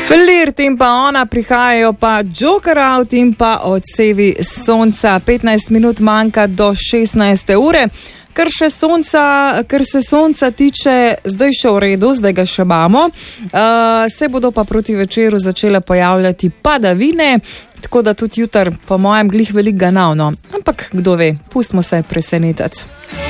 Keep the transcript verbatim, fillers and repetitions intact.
Flirt in pa ona prihajajo pa Joker out in pa odsevi sonca. petnajst minut manjka do šestnajste ure. Ker, še sonca, ker se sonca tiče, zdaj še v redu, zdaj ga še imamo. Uh, se bodo pa proti večeru začele pojavljati padavine, tako da tudi jutr po mojem glih veliko ganavno. Ampak kdo ve, pustimo se presenetiti.